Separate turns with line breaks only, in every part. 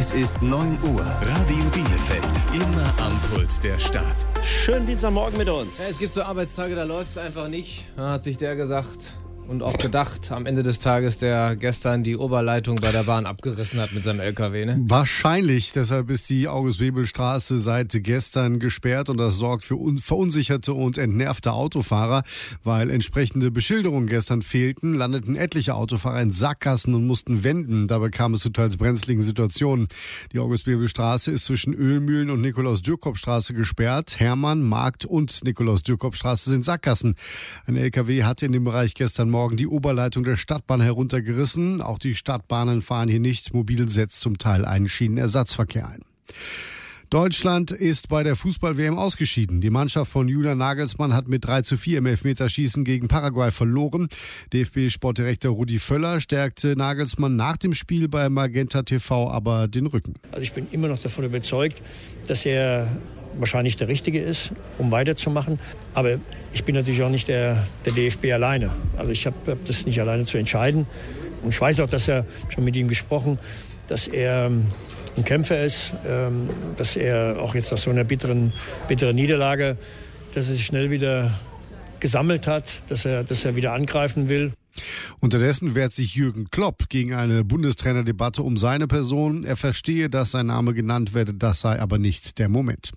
Es ist 9 Uhr. Radio Bielefeld. Immer am Puls der Stadt.
Schönen Dienstagmorgen mit uns.
Ja, es gibt so Arbeitstage, da läuft es einfach nicht. Da hat sich der gesagt und auch gedacht, am Ende des Tages, der gestern die Oberleitung bei der Bahn abgerissen hat mit seinem LKW. Ne?
Wahrscheinlich. Deshalb ist die August-Bebel-Straße seit gestern gesperrt und das sorgt für verunsicherte und entnervte Autofahrer. Weil entsprechende Beschilderungen gestern fehlten, landeten etliche Autofahrer in Sackgassen und mussten wenden. Dabei kam es zu teils brenzligen Situationen. Die August-Bebel-Straße ist zwischen Ölmühlen und Nikolaus-Dürkop-Straße gesperrt. Hermann, Markt und Nikolaus-Dürkop-Straße sind Sackgassen. Ein LKW hatte in dem Bereich gestern Morgen die Oberleitung der Stadtbahn heruntergerissen. Auch die Stadtbahnen fahren hier nicht. Mobil setzt zum Teil einen Schienenersatzverkehr ein. Deutschland ist bei der Fußball-WM ausgeschieden. Die Mannschaft von Julian Nagelsmann hat mit 3:4 im Elfmeterschießen gegen Paraguay verloren. DFB-Sportdirektor Rudi Völler stärkte Nagelsmann nach dem Spiel bei Magenta TV aber den Rücken.
Also ich bin immer noch davon überzeugt, dass er wahrscheinlich der Richtige ist, um weiterzumachen. Aber ich bin natürlich auch nicht der DFB alleine. Also ich habe das nicht alleine zu entscheiden. Und ich weiß auch, dass er, schon mit ihm gesprochen, dass er ein Kämpfer ist, dass er auch jetzt nach so einer bitteren Niederlage, dass er sich schnell wieder gesammelt hat, dass er wieder angreifen will.
Unterdessen wehrt sich Jürgen Klopp gegen eine Bundestrainerdebatte um seine Person. Er verstehe, dass sein Name genannt werde, das sei aber nicht der Moment.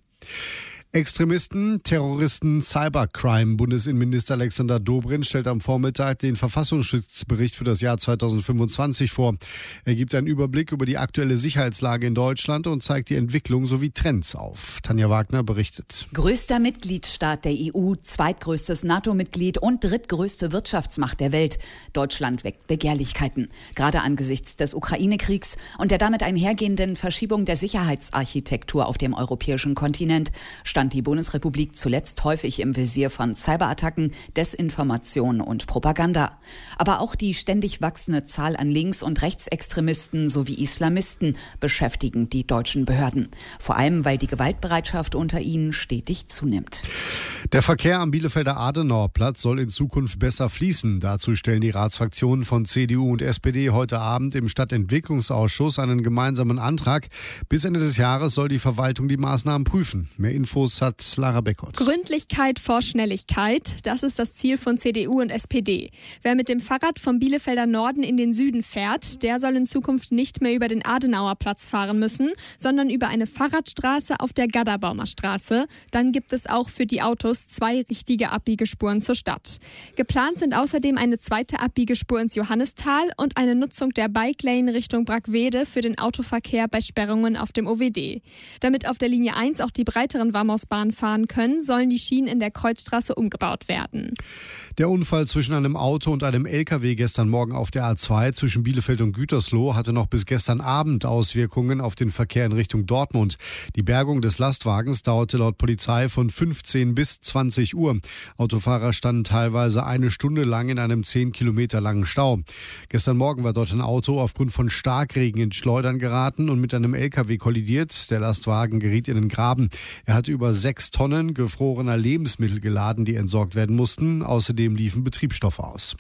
Extremisten, Terroristen, Cybercrime. Bundesinnenminister Alexander Dobrindt stellt am Vormittag den Verfassungsschutzbericht für das Jahr 2025 vor. Er gibt einen Überblick über die aktuelle Sicherheitslage in Deutschland und zeigt die Entwicklung sowie Trends auf. Tanja Wagner berichtet.
Größter Mitgliedstaat der EU, zweitgrößtes NATO-Mitglied und drittgrößte Wirtschaftsmacht der Welt. Deutschland weckt Begehrlichkeiten. Gerade angesichts des Ukraine-Kriegs und der damit einhergehenden Verschiebung der Sicherheitsarchitektur auf dem europäischen Kontinent stand die Bundesrepublik zuletzt häufig im Visier von Cyberattacken, Desinformation und Propaganda. Aber auch die ständig wachsende Zahl an Links- und Rechtsextremisten sowie Islamisten beschäftigen die deutschen Behörden. Vor allem, weil die Gewaltbereitschaft unter ihnen stetig zunimmt.
Der Verkehr am Bielefelder Adenauerplatz soll in Zukunft besser fließen. Dazu stellen die Ratsfraktionen von CDU und SPD heute Abend im Stadtentwicklungsausschuss einen gemeinsamen Antrag. Bis Ende des Jahres soll die Verwaltung die Maßnahmen prüfen. Mehr Infos hat Lara Beckert.
Gründlichkeit vor Schnelligkeit, das ist das Ziel von CDU und SPD. Wer mit dem Fahrrad vom Bielefelder Norden in den Süden fährt, der soll in Zukunft nicht mehr über den Adenauerplatz fahren müssen, sondern über eine Fahrradstraße auf der Gadderbaumer Straße. Dann gibt es auch für die Autos 2 richtige Abbiegespuren zur Stadt. Geplant sind außerdem eine zweite Abbiegespur ins Johannistal und eine Nutzung der Bike Lane Richtung Brackwede für den Autoverkehr bei Sperrungen auf dem OWD. Damit auf der Linie 1 auch die breiteren Warmausbahnen fahren können, sollen die Schienen in der Kreuzstraße umgebaut werden.
Der Unfall zwischen einem Auto und einem LKW gestern Morgen auf der A2 zwischen Bielefeld und Gütersloh hatte noch bis gestern Abend Auswirkungen auf den Verkehr in Richtung Dortmund. Die Bergung des Lastwagens dauerte laut Polizei von 15 bis 20 Uhr. Autofahrer standen teilweise eine Stunde lang in einem 10 Kilometer langen Stau. Gestern Morgen war dort ein Auto aufgrund von Starkregen ins Schleudern geraten und mit einem LKW kollidiert. Der Lastwagen geriet in den Graben. Er hatte über 6 Tonnen gefrorener Lebensmittel geladen, die entsorgt werden mussten. Außerdem liefen Betriebsstoffe aus.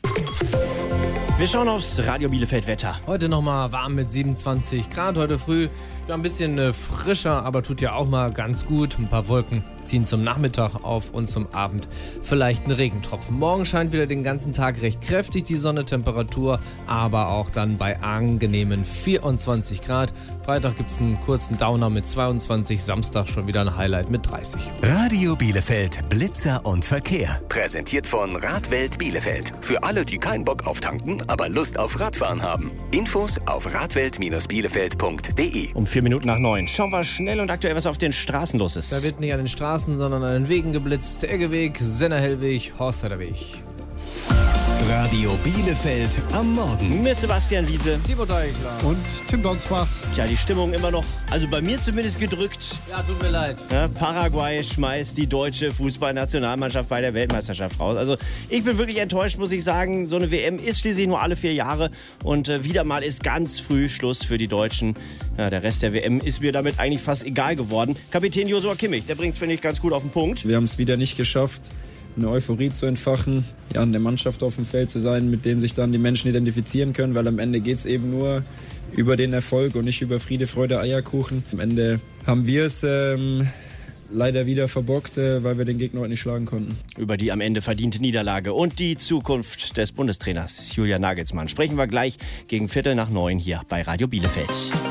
Wir schauen aufs Radio Bielefeld-Wetter.
Heute nochmal warm mit 27 Grad. Heute früh ja, ein bisschen frischer, aber tut ja auch mal ganz gut. Ein paar Wolken ziehen zum Nachmittag auf und zum Abend vielleicht ein Regentropfen. Morgen scheint wieder den ganzen Tag recht kräftig die Sonne, Temperatur, aber auch dann bei angenehmen 24 Grad. Freitag gibt es einen kurzen Downer mit 22, Samstag schon wieder ein Highlight mit 30.
Radio Bielefeld, Blitzer und Verkehr. Präsentiert von Radwelt Bielefeld. Für alle, die keinen Bock auf tanken, aber Lust auf Radfahren haben. Infos auf radwelt-bielefeld.de.
Um 4 Minuten nach 9. Schauen wir schnell und aktuell, was auf den Straßen los ist.
Da wird nicht an den Straßen, sondern an den Wegen geblitzt. Eggeweg, Sennerhellweg, Horsteder Weg.
Radio Bielefeld am Morgen.
Mit Sebastian Wiese.
Tibor Deichler.
Und Tim Donsbach.
Tja, die Stimmung immer noch, also bei mir zumindest gedrückt.
Ja, tut mir leid.
Ja, Paraguay schmeißt die deutsche Fußballnationalmannschaft bei der Weltmeisterschaft raus. Also ich bin wirklich enttäuscht, muss ich sagen. So eine WM ist schließlich nur alle 4 Jahre. Und wieder mal ist ganz früh Schluss für die Deutschen. Ja, der Rest der WM ist mir damit eigentlich fast egal geworden. Kapitän Joshua Kimmich, der bringt es, finde ich, ganz gut auf den Punkt.
Wir haben es wieder nicht geschafft, eine Euphorie zu entfachen, ja, eine Mannschaft auf dem Feld zu sein, mit dem sich dann die Menschen identifizieren können, weil am Ende geht es eben nur über den Erfolg und nicht über Friede, Freude, Eierkuchen. Am Ende haben wir es leider wieder verbockt, weil wir den Gegner heute nicht schlagen konnten.
Über die am Ende verdiente Niederlage und die Zukunft des Bundestrainers Julian Nagelsmann sprechen wir gleich gegen 8:45 hier bei Radio Bielefeld.